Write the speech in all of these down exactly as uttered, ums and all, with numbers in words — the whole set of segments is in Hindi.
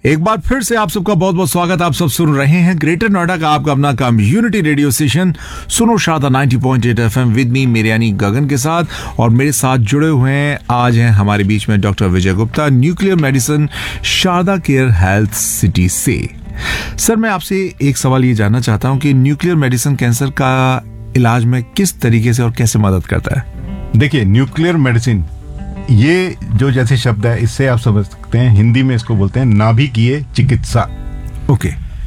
एक बार फिर से आप सबका बहुत बहुत स्वागत। आप सब सुन रहे हैं ग्रेटर नोएडा का आपका अपना कम्युनिटी रेडियो स्टेशन सुनो शारदा नब्बे पॉइंट आठ एफएम विद मी मेरे यानी गगन के साथ। और मेरे साथ जुड़े हुए हैं आज हैं हमारे बीच में डॉक्टर विजय Gupta, nuclear medicine, Sharda care health city से। सर, मैं आपसे एक सवाल ये जानना चाहता हूँ कि न्यूक्लियर मेडिसिन कैंसर का इलाज में किस तरीके से और कैसे मदद करता है? देखिए, न्यूक्लियर मेडिसिन ये जो जैसे शब्द है, इससे आप समझ सकते हैं, हिंदी में इसको बोलते हैं नाभिकीय चिकित्सा। ओके।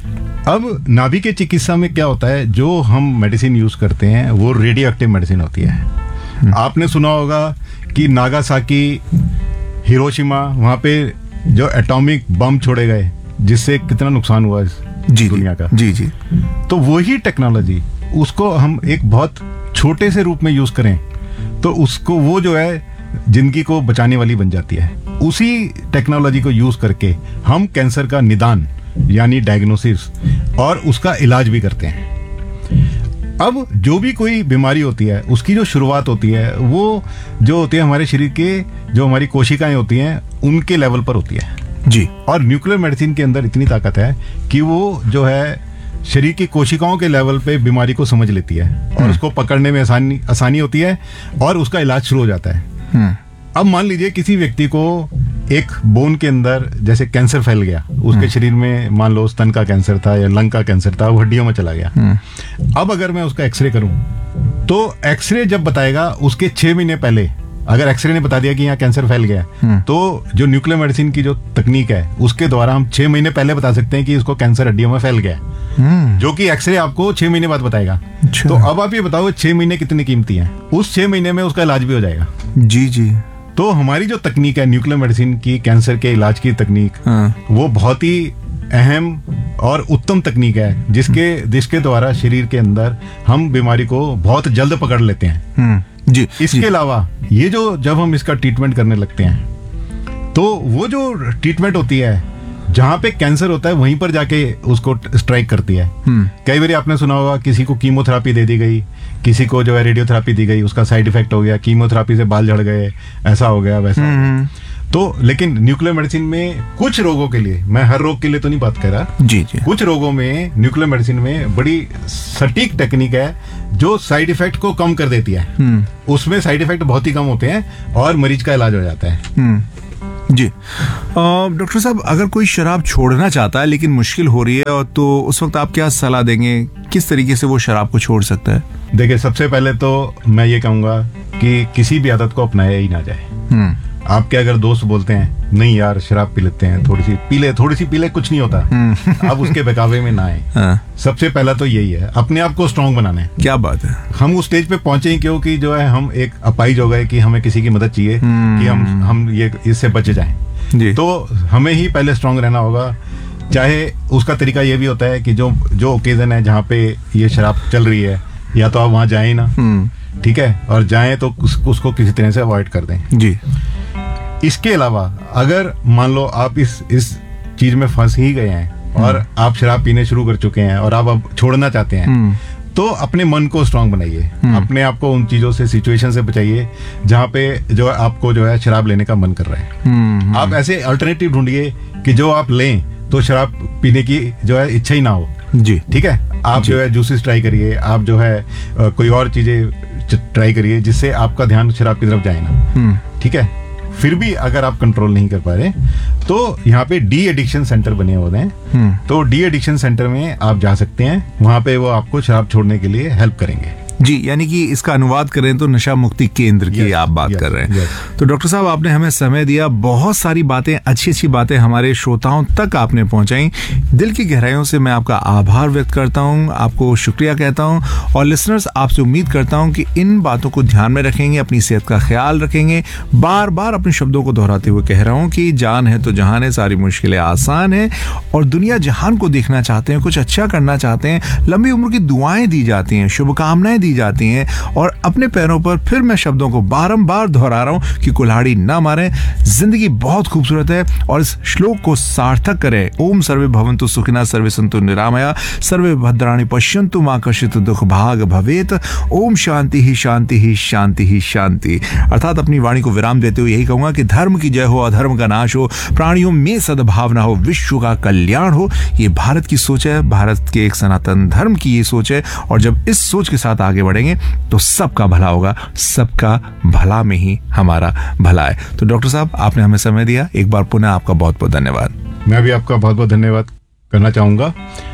अब नाभिकीय चिकित्सा में क्या होता है, जो हम मेडिसिन यूज करते हैं वो रेडियो एक्टिव मेडिसिन होती है। आपने सुना होगा कि नागासाकी, हिरोशिमा, वहां पे जो एटॉमिक बम छोड़े गए जिससे कितना नुकसान हुआ इस जी दुनिया का। जी जी। तो वही टेक्नोलॉजी उसको हम एक बहुत छोटे से रूप में यूज करें तो उसको वो जो है जिंदगी को बचाने वाली बन जाती है। उसी टेक्नोलॉजी को यूज करके हम कैंसर का निदान यानी डायग्नोसिस और उसका इलाज भी करते हैं। अब जो भी कोई बीमारी होती है उसकी जो शुरुआत होती है वो जो होती है हमारे शरीर के जो हमारी कोशिकाएं होती हैं उनके लेवल पर होती है जी। और न्यूक्लियर मेडिसिन के अंदर इतनी ताकत है कि वो जो है शरीर की कोशिकाओं के लेवल पे बीमारी को समझ लेती है और उसको पकड़ने में आसानी आसानी होती है और उसका इलाज शुरू हो जाता है। अब मान लीजिए किसी व्यक्ति को एक बोन के अंदर जैसे कैंसर फैल गया, उसके शरीर में मान लो स्तन का कैंसर था या लंग का कैंसर था, वो हड्डियों में चला गया। अब अगर मैं उसका एक्सरे करूं तो एक्सरे जब बताएगा उसके छह महीने पहले अगर एक्सरे ने बता दिया कि यहाँ कैंसर फैल गया तो जो न्यूक्लियर मेडिसिन की जो तकनीक है उसके द्वारा हम छह महीने पहले बता सकते हैं कि इसको कैंसर हड्डियों में फैल गया, जो कि एक्सरे आपको छह महीने बाद बताएगा। तो अब आप ये बताओ छह महीने कितनी कीमती है, उस छह महीने में उसका इलाज भी हो जाएगा। जी जी। तो हमारी जो तकनीक है न्यूक्लियर मेडिसिन की, कैंसर के इलाज की तकनीक, हाँ। वो बहुत ही अहम और उत्तम तकनीक है जिसके जिसके द्वारा शरीर के अंदर हम बीमारी को बहुत जल्द पकड़ लेते हैं। जी। इसके अलावा ये जो जब हम इसका ट्रीटमेंट करने लगते हैं तो वो जो ट्रीटमेंट होती है जहाँ पे कैंसर होता है वहीं पर जाके उसको स्ट्राइक करती है। कई बार आपने सुना होगा किसी को कीमोथेरापी दे दी गई, किसी को जो है रेडियोथेरापी दी गई, उसका साइड इफेक्ट हो गया, कीमोथेरापी से बाल झड़ गए, ऐसा हो गया वैसा हो गया। तो लेकिन न्यूक्लियर मेडिसिन में कुछ रोगों के लिए, मैं हर रोग के लिए तो नहीं बात कर रहा जी जी, कुछ रोगों में न्यूक्लियर मेडिसिन में बड़ी सटीक टेक्निक है जो साइड इफेक्ट को कम कर देती है। उसमें साइड इफेक्ट बहुत ही कम होते हैं और मरीज का इलाज हो जाता है। जी। डॉक्टर साहब, अगर कोई शराब छोड़ना चाहता है लेकिन मुश्किल हो रही है और तो उस वक्त आप क्या सलाह देंगे, किस तरीके से वो शराब को छोड़ सकता है? देखिए, सबसे पहले तो मैं ये कहूंगा कि किसी भी आदत को अपनाया ही ना जाए। आपके अगर दोस्त बोलते हैं नहीं यार शराब पी लेते हैं, थोड़ी सी पी ले थोड़ी सी पी ले कुछ नहीं होता, आप उसके बहकावे में ना आए। हाँ। सबसे पहला तो यही है, अपने आप को स्ट्रांग बनाना है। क्या बात है। हम उस स्टेज पे पहुंचे ही क्यों कि जो है हम एक अपाहिज हो गए कि हमें किसी की मदद चाहिए कि हम हम ये इससे बच जाएं। जी। तो हमें ही पहले स्ट्रांग रहना होगा। चाहे उसका तरीका ये भी होता है कि जो जो ओकेजन है जहाँ पे ये शराब चल रही है या तो आप वहां जाए ना, ठीक है, और जाएं तो उस, उसको किसी तरह से अवॉइड कर दें। जी। इसके अलावा अगर मान लो आप इस इस चीज में फंस ही गए हैं और आप शराब पीने शुरू कर चुके हैं और आप अब छोड़ना चाहते हैं तो अपने मन को स्ट्रांग बनाइए, अपने आप को उन चीजों से, सिचुएशन से बचाइए जहाँ पे जो है आपको जो है शराब लेने का मन कर रहा है। आप ऐसे अल्टरनेटिव ढूंढिए कि जो आप लें तो शराब पीने की जो है इच्छा ही ना हो। जी। ठीक है, आप जो है जूसेस ट्राई करिए, आप जो है कोई और चीजें ट्राई करिए जिससे आपका ध्यान शराब की तरफ जाए ना। ठीक है, फिर भी अगर आप कंट्रोल नहीं कर पा रहे तो यहाँ पे डी एडिक्शन सेंटर बने हुए हैं, तो डी एडिक्शन सेंटर में आप जा सकते हैं, वहां पे वो आपको शराब छोड़ने के लिए हेल्प करेंगे। जी, यानी कि इसका अनुवाद करें तो नशा मुक्ति केंद्र की आप बात yes, कर रहे हैं। yes. तो डॉक्टर साहब, आपने हमें समय दिया, बहुत सारी बातें, अच्छी अच्छी बातें हमारे श्रोताओं तक आपने पहुंचाई। दिल की गहराइयों से मैं आपका आभार व्यक्त करता हूं, आपको शुक्रिया कहता हूं और लिसनर्स आपसे उम्मीद करता हूं कि इन बातों को ध्यान में रखेंगे, अपनी सेहत का ख्याल रखेंगे। बार बार अपने शब्दों को दोहराते हुए कह रहा हूं कि जान है तो जहान है, सारी मुश्किलें आसान है और दुनिया जहान को देखना चाहते हैं, कुछ अच्छा करना चाहते हैं, लंबी उम्र की दुआएं दी जाती हैं, शुभकामनाएं दी जाती हैं। और अपने पैरों पर फिर मैं शब्दों को बारंबार दोहरा रहा हूं कि कुल्हाड़ी ना मारें, जिंदगी बहुत खूबसूरत है। और इस श्लोक को सार्थक करें। ओम सर्वे भवन्तु सुखिनः सर्वे सन्तु निरामया सर्वे भद्राणि पश्यन्तु मा कश्चित् दुःख भाग भवेत। ओम शांति ही शांति ही शांति ही शांति। अर्थात अपनी वाणी को विराम देते हुए यही कहूंगा कि धर्म की जय हो, अधर्म का नाश हो, प्राणियों में सद्भावना हो, विश्व का कल्याण हो। ये भारत की सोच है, भारत के एक सनातन धर्म की ये सोच है। और जब इस सोच के साथ आगे बढ़ेंगे तो सबका भला होगा, सबका भला में ही हमारा भला है। तो डॉक्टर साहब, आपने हमें समय दिया, एक बार पुनः आपका बहुत बहुत धन्यवाद। मैं भी आपका बहुत बहुत धन्यवाद करना चाहूँगा।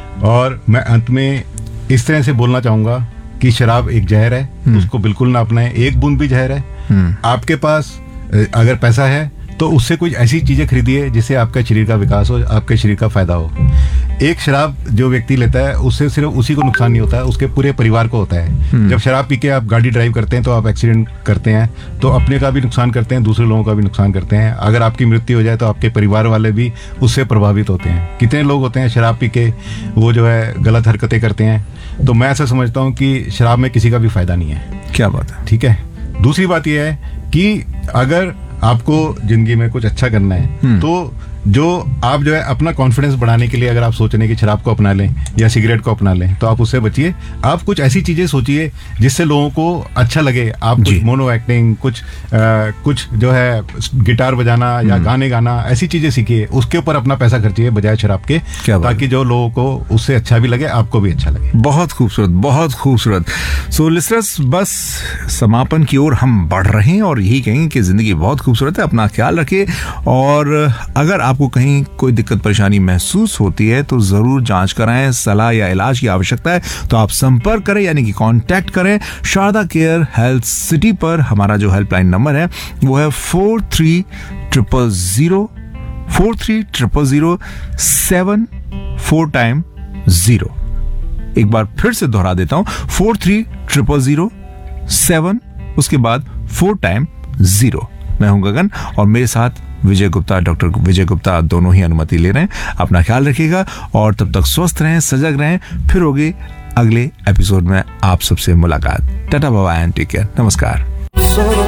और मैं अंत में इस तरह से बोलना चाहूँगा कि शराब एक जहर है, उसको बिल्कुल ना अपनाएं। एक बूंद भी जहर है। आपके पास अगर पैसा है तो उससे कुछ ऐसी चीजें खरीदिए जिससे आपका शरीर का विकास हो, आपके शरीर का फायदा हो। एक शराब जो व्यक्ति लेता है उससे सिर्फ उसी को नुकसान नहीं होता है, उसके पूरे परिवार को होता है। जब शराब पी के आप गाड़ी ड्राइव करते हैं तो आप एक्सीडेंट करते हैं, तो अपने का भी नुकसान करते हैं, दूसरे लोगों का भी नुकसान करते हैं। अगर आपकी मृत्यु हो जाए तो आपके परिवार वाले भी उससे प्रभावित होते हैं। कितने लोग होते हैं शराब पी के वो जो है गलत हरकतें करते हैं। तो मैं ऐसा समझता हूँ कि शराब में किसी का भी फायदा नहीं है। क्या बात है। ठीक है। दूसरी बात यह है कि अगर आपको जिंदगी में कुछ अच्छा करना है तो जो आप जो है अपना कॉन्फिडेंस बढ़ाने के लिए अगर आप सोच रहे हैं कि शराब को अपना लें या सिगरेट को अपना लें तो आप उससे बचिए। आप कुछ ऐसी चीजें सोचिए जिससे लोगों को अच्छा लगे। आप कुछ मोनो एक्टिंग, कुछ आ, कुछ जो है गिटार बजाना या गाने गाना, ऐसी चीजें सीखिए। उसके ऊपर अपना पैसा खर्चिए बजाय शराब के, ताकि जो लोगों को उससे अच्छा भी लगे, आपको भी अच्छा लगे। बहुत खूबसूरत, बहुत खूबसूरत। सो लिसनर्स, बस समापन की ओर हम बढ़ रहे हैं और यही कहेंगे कि जिंदगी बहुत खूबसूरत है। अपना ख्याल रखिए और अगर आपको कहीं कोई दिक्कत परेशानी महसूस होती है तो जरूर जांच कराएं। सलाह या इलाज की आवश्यकता है तो आप संपर्क करें, यानी कि कांटेक्ट करें शारदा केयर हेल्थ सिटी पर। हमारा जो हेल्पलाइन नंबर है वो है four three triple zero four three triple zero seven four time zero. एक बार फिर से दोहरा देता हूं, four three triple zero seven उसके बाद फोर टाइम जीरो। मैं हूं गगन और मेरे साथ विजय गुप्ता, डॉक्टर विजय गुप्ता, दोनों ही अनुमति ले रहे हैं। अपना ख्याल रखिएगा और तब तक स्वस्थ रहें, सजग रहें। फिर होगी अगले एपिसोड में आप सबसे मुलाकात। Tata bye bye and take care. नमस्कार।